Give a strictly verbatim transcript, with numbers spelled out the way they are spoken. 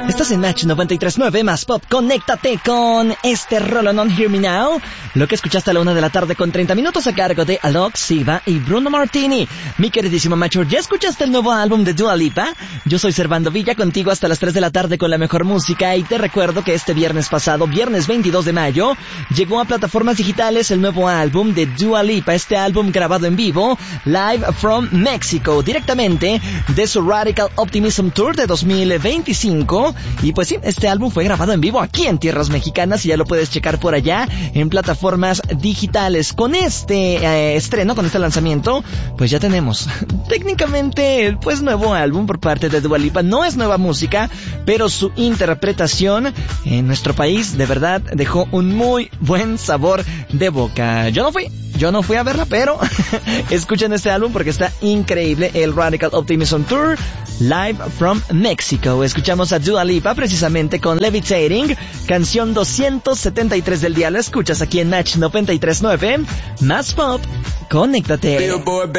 Estás en Match noventa y tres punto nueve más pop. Conéctate con este rolón on Hear Me Now. Lo que escuchaste a la una de la tarde con treinta minutos a cargo de Alok, Siva y Bruno Martini. Mi queridísimo Macho, ¿ya escuchaste el nuevo álbum de Dua Lipa? Yo soy Servando Villa, contigo hasta las tres de la tarde con la mejor música. Y te recuerdo que este viernes pasado, viernes veintidós de mayo, llegó a plataformas digitales el nuevo álbum de Dua Lipa. Este álbum grabado en vivo, Live from Mexico, directamente de su Radical Optimism Tour de dos mil veinticinco. Y pues sí, este álbum fue grabado en vivo aquí en tierras mexicanas y ya lo puedes checar por allá en plataformas digitales. Con este eh, estreno, con este lanzamiento, pues ya tenemos técnicamente pues nuevo álbum por parte de Dua Lipa. No es nueva música, pero su interpretación en nuestro país de verdad dejó un muy buen sabor de boca. Yo no fui, yo no fui a verla, pero escuchen este álbum porque está increíble, el Radical Optimism Tour Live from Mexico. Escuchamos a Dua Lipa precisamente con Levitating, canción doscientos setenta y tres del día. La escuchas aquí en Match noventa y tres punto nueve, más pop. Conéctate.